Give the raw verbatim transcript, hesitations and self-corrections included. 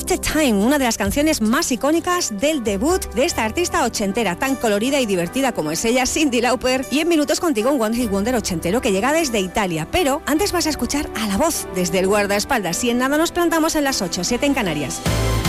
Limited Time, una de las canciones más icónicas del debut de esta artista ochentera, tan colorida y divertida como es ella, Cyndi Lauper. Y en minutos contigo un One Hit Wonder ochentero que llega desde Italia. Pero antes vas a escuchar a La Voz desde el guardaespaldas y en nada nos plantamos en las ocho, siete en Canarias.